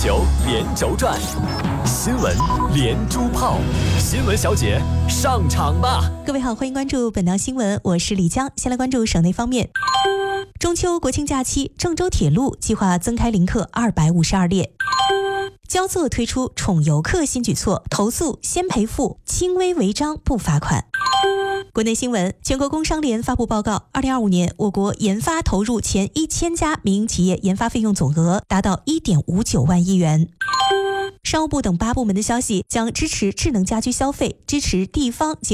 球连轴转，新闻连珠炮，新闻小姐上场吧！ 各位好，欢迎关注本档新闻，我是李江。先来关注省内方面。中秋国庆假期，郑州铁路计划增开临客252列。焦作推出宠游客新举措，投诉先赔付，轻微违章不罚款。国内新闻，全国工商联发布报告，2025年我国研发投入前1000家民营企业研发费用总额达到1.59万亿元。商务部等8部门的消息将支持智能家居消费，支持地方